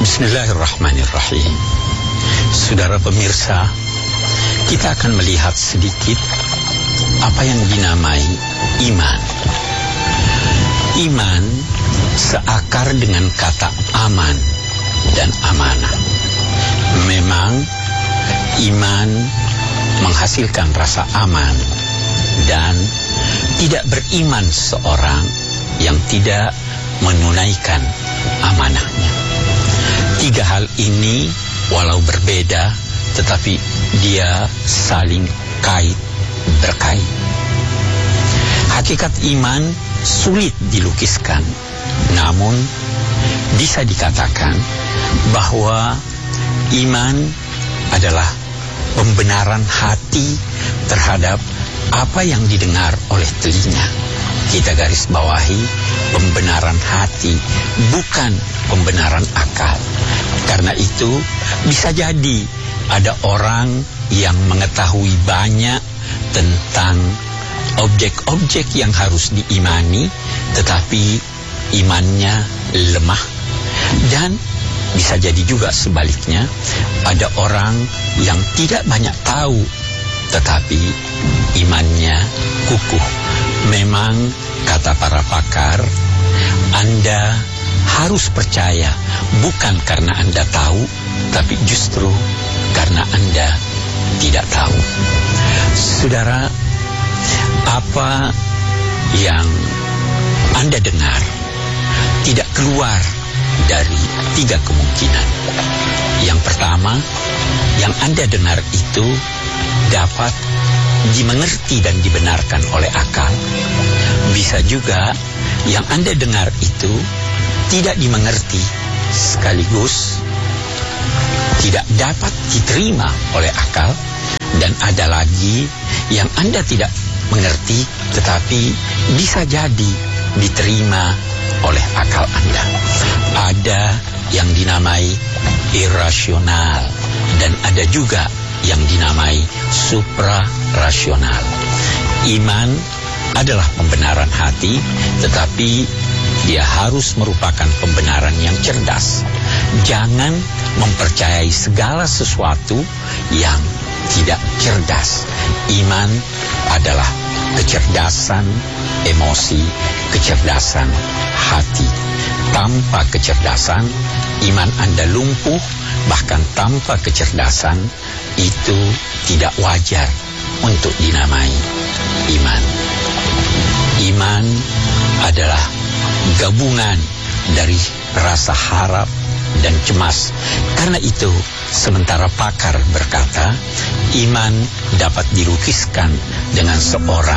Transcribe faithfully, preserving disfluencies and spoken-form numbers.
Bismillahirrahmanirrahim. Saudara pemirsa, kita akan melihat sedikit apa yang dinamai iman. Iman seakar dengan kata aman dan amanah. Memang iman menghasilkan rasa aman, dan tidak beriman seorang yang tidak menunaikan amanahnya. Tiga hal ini walau berbeda, tetapi dia saling kait berkait. Hakikat iman sulit dilukiskan, namun bisa dikatakan bahwa iman adalah pembenaran hati terhadap apa yang didengar oleh telinga. Kita garis bawahi pembenaran hati, bukan pembenaran akal. Karena itu bisa jadi ada orang yang mengetahui banyak tentang objek-objek yang harus diimani, tetapi imannya lemah. Dan bisa jadi juga sebaliknya, ada orang yang tidak banyak tahu, tetapi imannya kukuh. Memang kata para pakar, Anda harus percaya bukan karena Anda tahu, tapi justru karena Anda tidak tahu. Saudara, apa yang Anda dengar tidak keluar dari tiga kemungkinan. Yang pertama, yang Anda dengar itu dapat dimengerti dan dibenarkan oleh akal. Bisa juga yang Anda dengar itu tidak dimengerti, sekaligus tidak dapat diterima oleh akal. Dan ada lagi yang Anda tidak mengerti, tetapi bisa jadi diterima oleh akal Anda. Ada yang dinamai irasional, dan ada juga yang dinamai suprarasional. Iman adalah pembenaran hati, tetapi dia harus merupakan pembenaran yang cerdas. Jangan mempercayai segala sesuatu yang tidak cerdas. Iman adalah kecerdasan emosi, kecerdasan hati. Tanpa kecerdasan, iman Anda lumpuh. Bahkan tanpa kecerdasan, itu tidak wajar untuk dinamai iman. Iman adalah gabungan dari rasa harap dan cemas. Karena itu, sementara pakar berkata, iman dapat dilukiskan dengan seorang